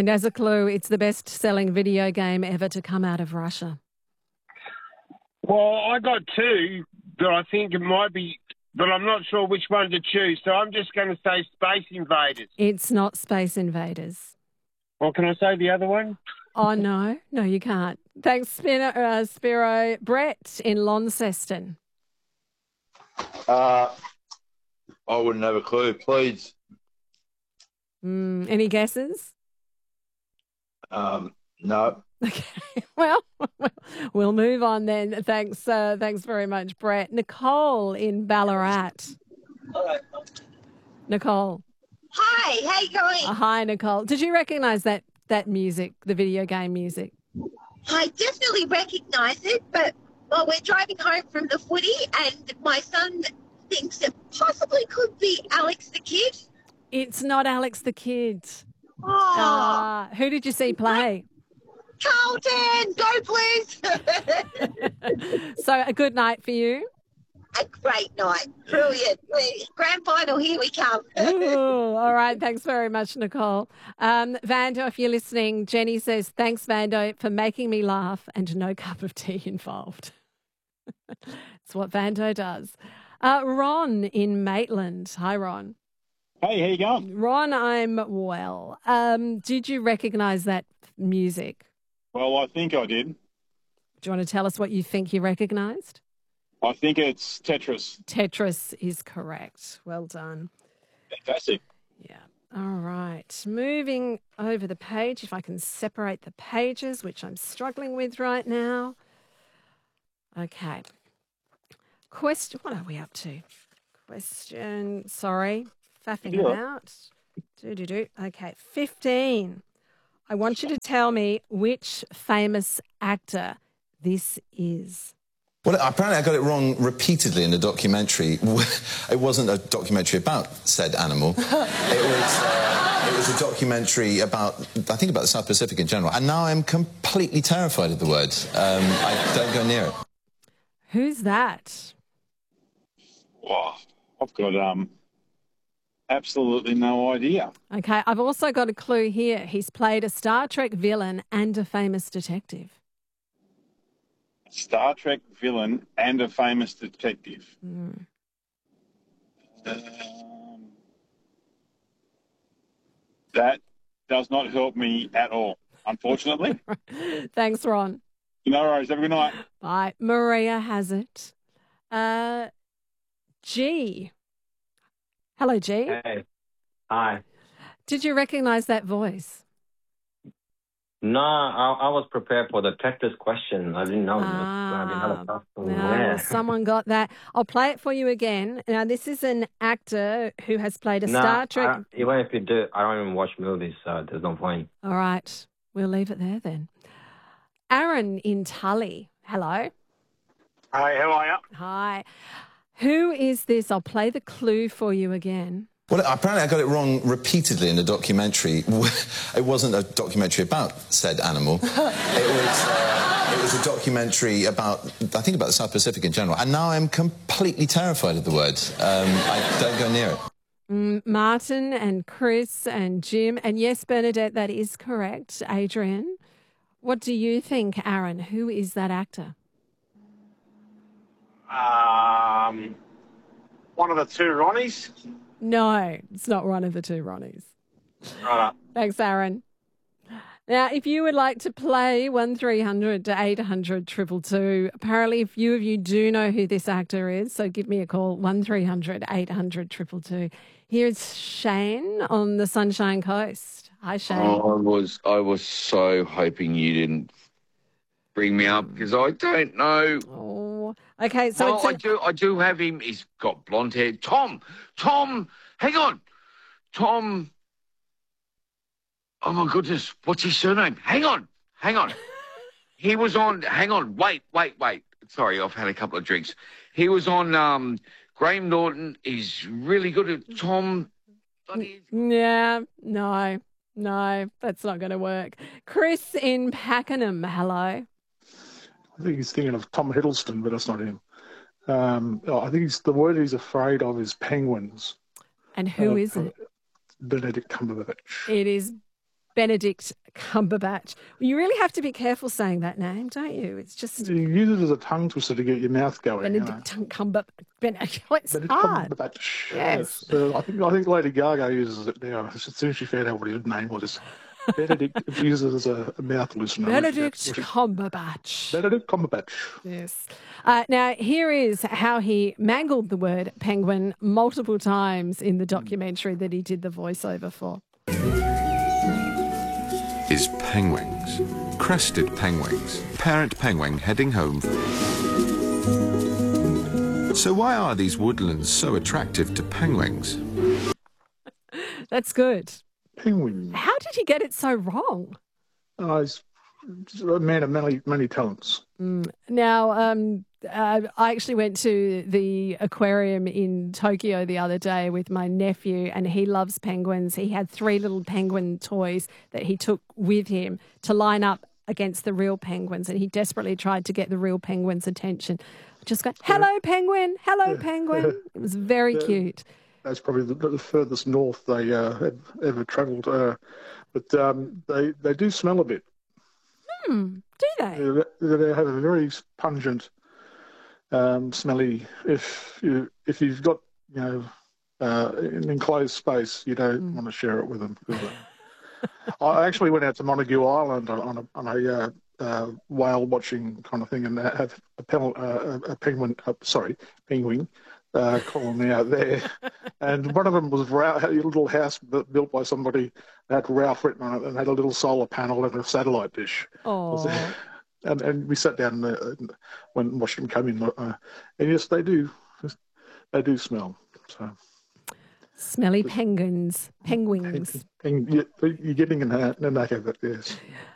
And as a clue, it's the best-selling video game ever to come out of Russia. Well, I got two that I think it might be, but I'm not sure which one to choose. So I'm just going to say Space Invaders. It's not Space Invaders. Well, can I say the other one? Oh, no. No, you can't. Thanks, Spiro. Brett in Launceston. I wouldn't have a clue, please. Any guesses? No. Okay, well, we'll move on then. Thanks very much, Brett. Nicole in Ballarat. Nicole. Hi, how you going? Hi, Nicole. Did you recognise that music, the video game music? I definitely recognise it, but we're driving home from the footy and my son thinks it possibly could be Alex the Kid. It's not Alex the Kid. Oh. Who did you see play? Carlton, go please. So a good night for you? A great night. Brilliant. Grand final, here we come. Ooh, all right. Thanks very much, Nicole. Vando, if you're listening, Jenny says, thanks, Vando, for making me laugh and no cup of tea involved. It's what Vando does. Ron in Maitland. Hi, Ron. Hey, how you going? Ron, I'm well. Did you recognise that music? Well, I think I did. Do you want to tell us what you think you recognised? I think it's Tetris. Tetris is correct. Well done. Fantastic. Yeah. All right. Moving over the page, if I can separate the pages, which I'm struggling with right now. Okay. Question. What are we up to? Question. Sorry. Faffing about. Okay. 15. I want you to tell me which famous actor this is. Well, apparently I got it wrong repeatedly in the documentary. It wasn't a documentary about said animal. It was a documentary about, I think, about the South Pacific in general. And now I'm completely terrified of the word. I don't go near it. Who's that? Wow. I've got absolutely no idea. Okay, I've also got a clue here. He's played a Star Trek villain and a famous detective. Star Trek villain and a famous detective. That does not help me at all, unfortunately. Thanks, Ron. No worries. Have a good night. Bye. Maria has it. G. Hello, G. Hey. Hi. Did you recognise that voice? No, I was prepared for the Tetris question. I didn't know. Someone got that. I'll play it for you again. Now, this is an actor who has played a Star Trek. Even if you do, I don't even watch movies, so there's no point. All right. We'll leave it there then. Aaron in Tully. Hello. Hi, how are you? Hi. Who is this? I'll play the clue for you again. Well, apparently I got it wrong repeatedly in the documentary. It wasn't a documentary about said animal. It was a documentary about, I think, about the South Pacific in general. And now I'm completely terrified of the word. I don't go near it. Martin and Chris and Jim. And yes, Bernadette, that is correct. Adrian, what do you think, Aaron? Who is that actor? One of the two Ronnies. No, it's not one of the two Ronnies. Right. Thanks, Aaron. Now, if you would like to play 1300 to 800 222, apparently a few of you do know who this actor is, so give me a call, 1300 800 222. Here's Shane on the Sunshine Coast. Hi, Shane. I was so hoping you didn't bring me up because I don't know. Oh, okay. So I do have him. He's got blonde hair. Tom, hang on. Tom. Oh, my goodness. What's his surname? Hang on. He was on, hang on. Wait. Sorry, I've had a couple of drinks. He was on Graham Norton. He's really good at Tom. Yeah, no, that's not going to work. Chris in Pakenham, hello. I think he's thinking of Tom Hiddleston, but that's not him. I think the word he's afraid of is penguins. And who is it? Benedict Cumberbatch. It is Benedict Cumberbatch. You really have to be careful saying that name, don't you? It's just You use it as a tongue twister to get your mouth going. Benedict Cumberbatch. It's Benedict hard. Cumberbatch. Yes. I think Lady Gaga uses it now. As soon as she found out what his name was, Benedict uses it as a mouth loosener. Benedict Cumberbatch. Benedict Cumberbatch. Yes. Now, here is how he mangled the word penguin multiple times in the documentary that he did the voiceover for. Is penguins, crested penguins, parent penguin heading home. So why are these woodlands so attractive to penguins? That's good. Penguin. How did he get it so wrong? He's a man of many talents. Now, I actually went to the aquarium in Tokyo the other day with my nephew, and he loves penguins. He had 3 little penguin toys that he took with him to line up against the real penguins, and he desperately tried to get the real penguins' attention. Just go, hello, penguin, hello, penguin. It was very cute. That's probably the furthest north they have ever travelled. But they do smell a bit. Do they? They have a very pungent, smelly. If you've got an enclosed space, you don't want to share it with them. I actually went out to Montague Island on a whale watching kind of thing, and have a penguin colony out there. And one of them was a little house built by somebody that had Ralph written on it and had a little solar panel and a satellite dish. Oh. And we sat down and watched them come in. And yes, they do smell. So. Smelly penguins. You're getting in the knack of it, yes.